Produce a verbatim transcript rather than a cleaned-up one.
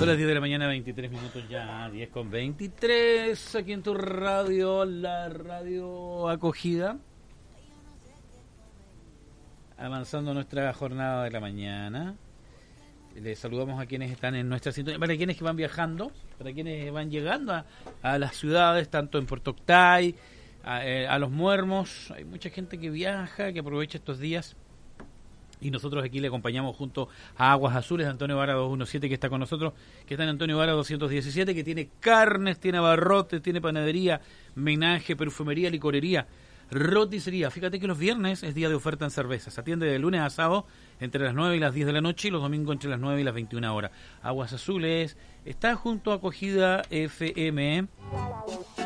Son las diez de la mañana, veintitrés minutos ya, diez con veintitrés, aquí en tu radio, la radio acogida. Avanzando nuestra jornada de la mañana. Les saludamos a quienes están en nuestra sintonía, para quienes que van viajando, para quienes van llegando a, a las ciudades, tanto en Puerto Octay, a, eh, a Los Muermos. Hay mucha gente que viaja, que aprovecha estos días. Y nosotros aquí le acompañamos junto a Aguas Azules, Antonio Vara doscientos diecisiete, que está con nosotros, que está en Antonio Vara doscientos diecisiete, que tiene carnes, tiene abarrotes, tiene panadería, menaje, perfumería, licorería, roticería. Fíjate que los viernes es día de oferta en cervezas. Atiende de lunes a sábado entre las nueve y las diez de la noche y los domingos entre las nueve y las veintiuna horas. Aguas Azules está junto a Acogida F M.